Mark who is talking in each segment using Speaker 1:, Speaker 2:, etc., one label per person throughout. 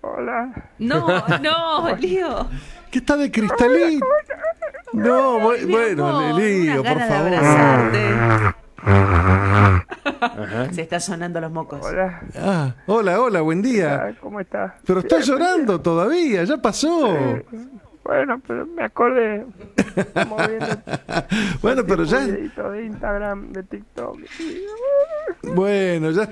Speaker 1: Hola.
Speaker 2: No, Lío.
Speaker 3: ¿Qué está de cristalito? No, bueno, Lío, por favor.
Speaker 2: Se está sonando los mocos.
Speaker 1: Hola.
Speaker 3: Hola, buen día.
Speaker 1: ¿Cómo estás?
Speaker 3: Pero está llorando todavía, ya pasó.
Speaker 1: Bueno, pero me acordé. Estamos viendo
Speaker 3: Bueno, pero ya.
Speaker 1: Videito de Instagram, de TikTok.
Speaker 3: Bueno, ya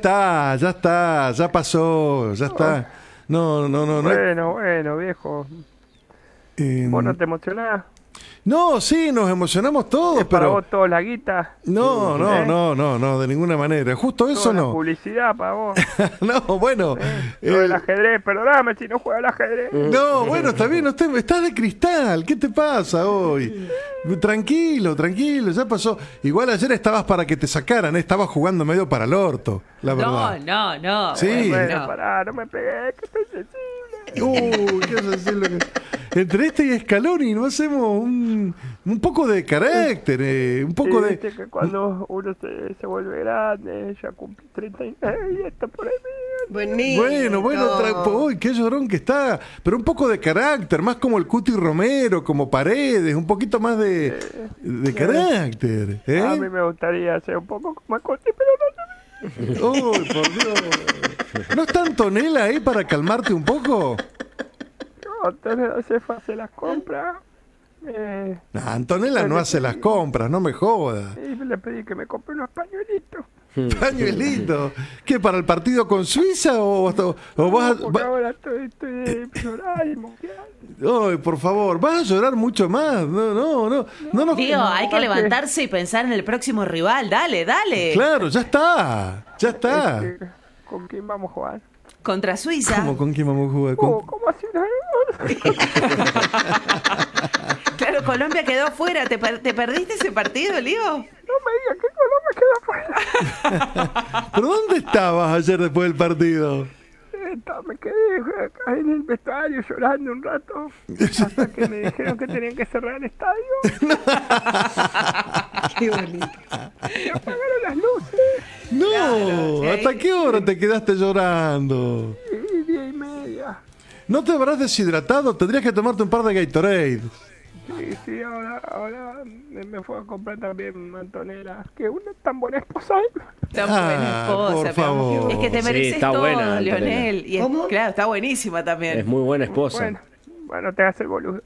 Speaker 3: pasó, ya está. No.
Speaker 1: Bueno, viejo. ¿Vos no te emocionás?
Speaker 3: No, sí, nos emocionamos todos,
Speaker 1: ¿Es para
Speaker 3: pero.
Speaker 1: vos toda la guita?
Speaker 3: No, de ninguna manera. Justo eso
Speaker 1: toda
Speaker 3: no.
Speaker 1: La publicidad para vos.
Speaker 3: No, bueno.
Speaker 1: El ajedrez, perdóname si no juega al ajedrez.
Speaker 3: No, bueno, está bien, estás de cristal. ¿Qué te pasa hoy? Tranquilo, ya pasó. Igual ayer estabas para que te sacaran, estabas jugando medio para el orto, la verdad.
Speaker 2: No.
Speaker 3: Sí.
Speaker 1: Bueno, pará, no me pegué, que estoy sensible.
Speaker 3: Qué sensible que. Entre este y Scaloni no hacemos un poco de carácter, un poco de.
Speaker 1: Viste que cuando uno se vuelve grande, ya cumple 39 y está por ahí.
Speaker 3: Bueno, uy, qué llorón que está. Pero un poco de carácter, más como el Cuti Romero, como Paredes, un poquito más de carácter.
Speaker 1: A mí me gustaría ser un poco como el Cuti, pero no.
Speaker 3: Uy, por Dios. ¿No está Antonella ahí para calmarte un poco?
Speaker 1: No, Antonella hace las compras.
Speaker 3: Antonella no hace las compras, no me jodas.
Speaker 1: Y le pedí que me compre unos pañuelitos.
Speaker 3: ¿Pañuelitos? ¿Qué, para el partido con Suiza o vas a...?
Speaker 1: Porque ahora estoy llorando y moqueando.
Speaker 3: Ay, por favor, vas a llorar mucho más. No.
Speaker 2: Tío, hay que levantarse y pensar en el próximo rival. Dale.
Speaker 3: Claro, ya está.
Speaker 1: ¿Con quién vamos a jugar?
Speaker 2: Contra Suiza.
Speaker 3: ¿Cómo? ¿Con quién vamos a jugar?
Speaker 1: ¿Cómo así?
Speaker 2: Claro, Colombia quedó afuera. ¿Te perdiste ese partido, Lío?
Speaker 1: No me digas que Colombia quedó afuera.
Speaker 3: ¿Pero dónde estabas ayer después del partido?
Speaker 1: Me quedé ahí en el vestuario llorando un rato hasta que me dijeron que tenían que cerrar el estadio.
Speaker 2: Qué bonito.
Speaker 1: Y apagaron las luces.
Speaker 3: No,
Speaker 2: Claro,
Speaker 3: ¿hasta qué hora te quedaste llorando?
Speaker 1: Y 10:30.
Speaker 3: ¿No te habrás deshidratado? Tendrías que tomarte un par de Gatorade.
Speaker 1: Sí, ahora me fue a comprar también Antonella, que una tan buena esposa.
Speaker 2: Tan buena esposa,
Speaker 3: por favor.
Speaker 2: Es que te mereces
Speaker 4: está
Speaker 2: todo,
Speaker 4: buena,
Speaker 2: Leonel. Y claro, está buenísima también.
Speaker 4: Es muy buena esposa.
Speaker 1: Bueno, te hagas el boludo.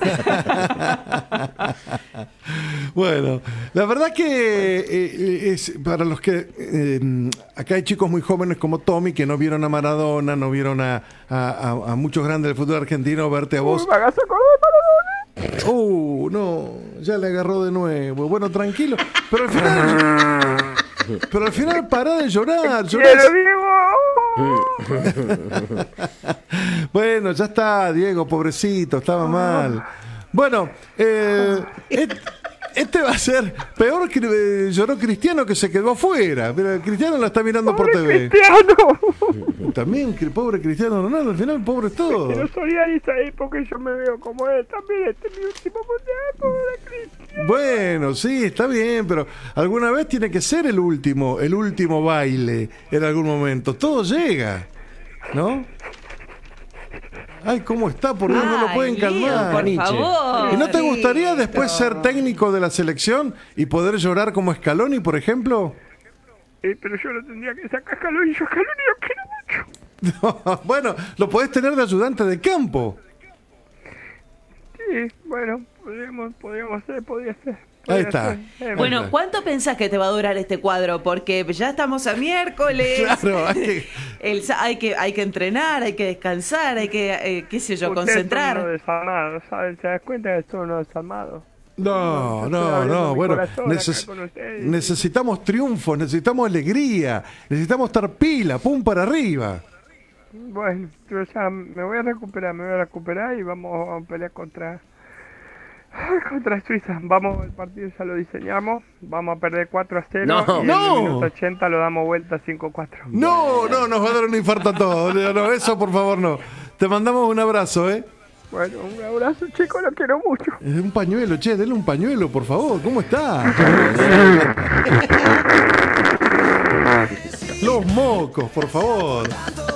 Speaker 3: Bueno, la verdad que es para los que acá hay chicos muy jóvenes como Tommy que no vieron a Maradona, no vieron a muchos grandes del fútbol argentino, verte a vos.
Speaker 1: ¿Me hagas acordar de Maradona?
Speaker 3: No, ya le agarró de nuevo. Bueno, tranquilo, pero al final pará de llorar.
Speaker 1: ¡Quiero, Diego!
Speaker 3: Bueno, ya está, Diego, pobrecito, estaba mal. Bueno, este va a ser peor que lloró Cristiano, que se quedó afuera. Pero Cristiano la está mirando por TV.
Speaker 1: ¡Cristiano!
Speaker 3: También, pobre Cristiano Ronaldo, al final pobre es todo.
Speaker 1: Pero solidariza ahí porque yo me veo como él también. Este es mi último mundial, pobre Cristiano.
Speaker 3: Bueno, sí, está bien, pero alguna vez tiene que ser el último baile en algún momento. Todo llega, ¿no? Ay, ¿cómo está? Por Dios, no lo pueden calmar.
Speaker 2: Por favor.
Speaker 3: ¿Y no te gustaría después ser técnico de la selección y poder llorar como Scaloni, por ejemplo?
Speaker 1: Pero yo lo tendría que sacar Scaloni y yo Scaloni lo quiero mucho.
Speaker 3: No, bueno, lo podés tener de ayudante de campo.
Speaker 1: Sí, bueno, podría ser.
Speaker 3: Ahí está.
Speaker 2: Bueno, ¿cuánto pensás que te va a durar este cuadro? Porque ya estamos a miércoles.
Speaker 3: Claro,
Speaker 2: hay que entrenar, hay que descansar, hay que, qué sé yo,
Speaker 1: Ustedes
Speaker 2: concentrar.
Speaker 1: son unos desarmados, ¿sabes? ¿Se das cuenta que son unos desarmados?
Speaker 3: No, bueno, necesitamos triunfos, necesitamos alegría, necesitamos estar pila, pum para arriba.
Speaker 1: Bueno, yo ya me voy a recuperar y vamos a pelear contra Suiza. El partido ya lo diseñamos, vamos a perder 4-0 y en el minuto 80 lo damos vuelta 5-4.
Speaker 3: No, nos va a dar un infarto a todos. No, eso por favor no. Te mandamos un abrazo,
Speaker 1: Bueno, un abrazo, chicos, lo quiero mucho.
Speaker 3: Es un pañuelo, denle un pañuelo, por favor. ¿Cómo está? Los mocos, por favor.